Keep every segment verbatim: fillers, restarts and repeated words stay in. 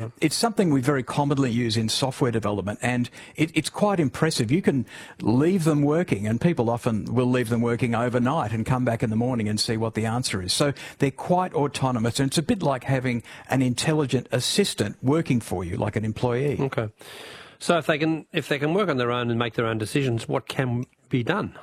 it's something we very commonly use in software development, and it, it's quite impressive. You can leave them working, and people often will leave them working overnight and come back in the morning and see what the answer is. So they're quite autonomous, and it's a bit like having an intelligent assistant working for you, like an employee. Okay. So if they can, if they can work on their own and make their own decisions, what can be done?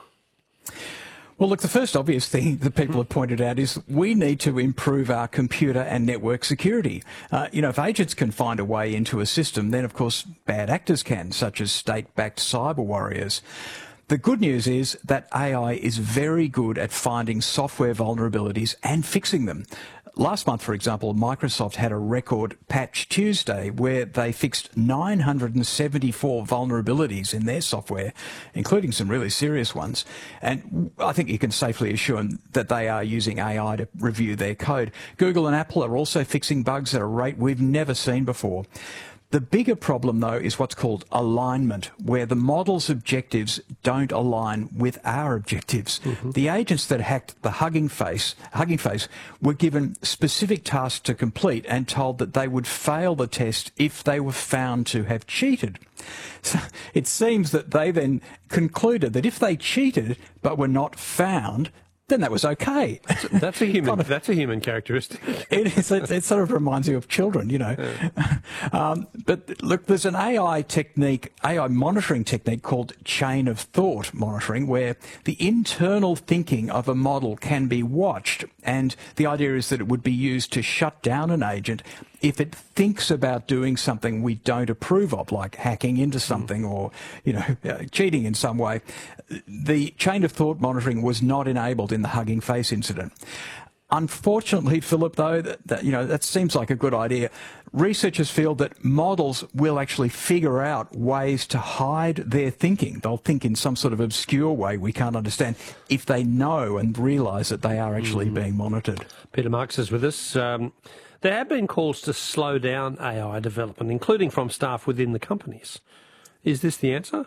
Well, look, the first obvious thing that people have pointed out is we need to improve our computer and network security. Uh, you know, if agents can find a way into a system, then, of course, bad actors can, such as state-backed cyber warriors. The good news is that A I is very good at finding software vulnerabilities and fixing them. Last month, for example, Microsoft had a record Patch Tuesday where they fixed nine hundred seventy-four vulnerabilities in their software, including some really serious ones. And I think you can safely assume that they are using A I to review their code. Google and Apple are also fixing bugs at a rate we've never seen before. The bigger problem, though, is what's called alignment, where the model's objectives don't align with our objectives. Mm-hmm. The agents that hacked the Hugging Face, Hugging Face were given specific tasks to complete and told that they would fail the test if they were found to have cheated. So it seems that they then concluded that if they cheated but were not found, then that was okay. That's a human. kind of, that's a human characteristic. It is. It, it sort of reminds you of children, you know. Yeah. Um, but look, there's an A I technique, A I monitoring technique called chain of thought monitoring, where the internal thinking of a model can be watched, and the idea is that it would be used to shut down an agent if it thinks about doing something we don't approve of, like hacking into something mm. or, you know, uh, cheating in some way. The chain of thought monitoring was not enabled in the Hugging Face incident. Unfortunately, Philip, though, that, that, you know, that seems like a good idea. Researchers feel that models will actually figure out ways to hide their thinking. They'll think in some sort of obscure way we can't understand if they know and realise that they are actually mm. being monitored. Peter Marks is with us. Um, there have been calls to slow down A I development, including from staff within the companies. Is this the answer?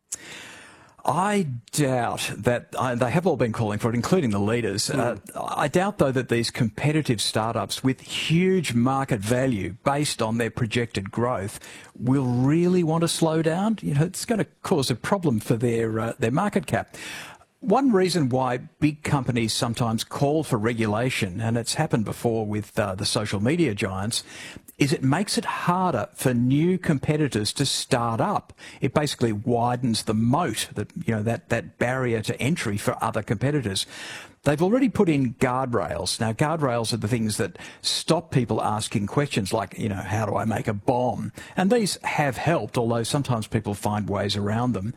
I doubt that uh, they have all been calling for it, including the leaders. Mm. Uh, I doubt, though, that these competitive startups with huge market value based on their projected growth will really want to slow down. You know, it's going to cause a problem for their uh, their market cap. One reason why big companies sometimes call for regulation, and it's happened before with uh, the social media giants, is it makes it harder for new competitors to start up. It basically widens the moat, that, you know, that, that barrier to entry for other competitors. They've already put in guardrails. Now, guardrails are the things that stop people asking questions like, you know, how do I make a bomb? And these have helped, although sometimes people find ways around them.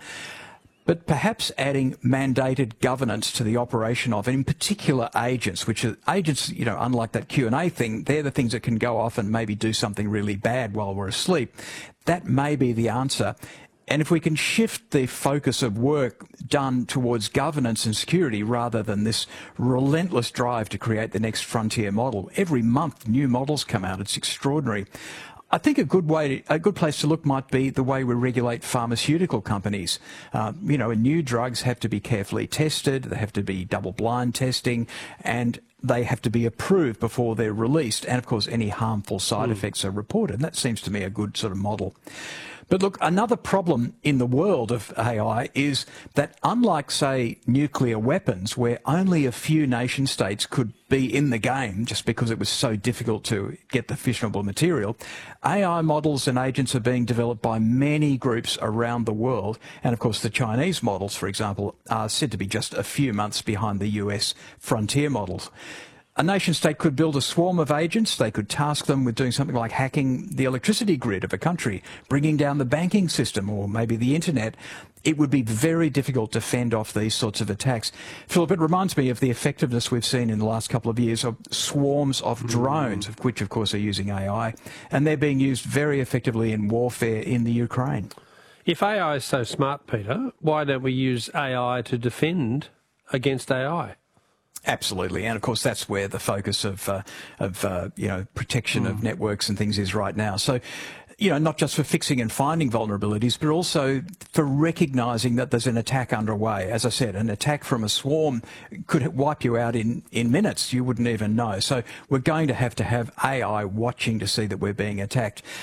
But perhaps adding mandated governance to the operation of, and in particular, agents, which are agents, you know, unlike that Q and A thing, they're the things that can go off and maybe do something really bad while we're asleep. That may be the answer. And if we can shift the focus of work done towards governance and security rather than this relentless drive to create the next frontier model, every month new models come out. It's extraordinary. I think a good way, a good place to look might be the way we regulate pharmaceutical companies. Uh, you know, new drugs have to be carefully tested, they have to be double-blind testing, and they have to be approved before they're released. And, of course, any harmful side mm. effects are reported. And that seems to me a good sort of model. But look, another problem in the world of A I is that unlike, say, nuclear weapons, where only a few nation states could be in the game just because it was so difficult to get the fissionable material, A I models and agents are being developed by many groups around the world. And, of course, the Chinese models, for example, are said to be just a few months behind the U S frontier models. A nation-state could build a swarm of agents. They could task them with doing something like hacking the electricity grid of a country, bringing down the banking system, or maybe the internet. It would be very difficult to fend off these sorts of attacks. Philip, it reminds me of the effectiveness we've seen in the last couple of years of swarms of drones, of which, of course, are using A I, and they're being used very effectively in warfare in the Ukraine. If A I is so smart, Peter, why don't we use A I to defend against A I? Absolutely, and of course that's where the focus of uh, of uh, you know protection mm. of networks and things is right now. So, you know, not just for fixing and finding vulnerabilities, but also for recognising that there's an attack underway. As I said, an attack from a swarm could wipe you out in in minutes. You wouldn't even know. So we're going to have to have A I watching to see that we're being attacked.